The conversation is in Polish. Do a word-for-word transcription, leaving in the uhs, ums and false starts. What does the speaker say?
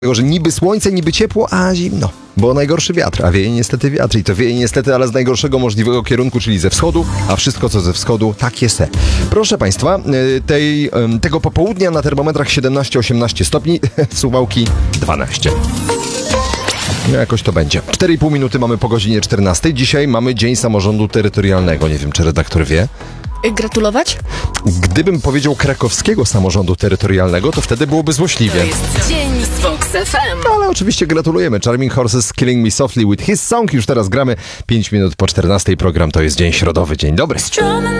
że niby słońce, niby ciepło, a zimno. Bo najgorszy wiatr, a wieje niestety wiatr i to wieje niestety, ale z najgorszego możliwego kierunku, czyli ze wschodu, a wszystko co ze wschodu, takie se. Proszę Państwa, tej, tego popołudnia na termometrach siedemnaście osiemnaście stopni, Suwałki dwanaście. No jakoś to będzie. cztery i pół minuty mamy po godzinie czternastej. Dzisiaj mamy Dzień Samorządu Terytorialnego. Nie wiem, czy redaktor wie. Gratulować? Gdybym powiedział krakowskiego samorządu terytorialnego, to wtedy byłoby złośliwie. To jest Dzień z Vox F M. No, ale oczywiście gratulujemy. Charming Horses Killing Me Softly with His Song. Już teraz gramy. pięć minut po czternastej. Program to jest Dzień Środowy. Dzień dobry.